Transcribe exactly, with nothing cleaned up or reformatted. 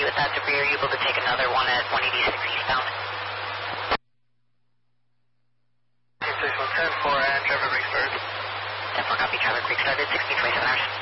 you with that debris. Are you able to take another one at one eighty-six eastbound? ten four and traffic restarted. ten four copy, traffic restarted, sixteen twenty-seven hours.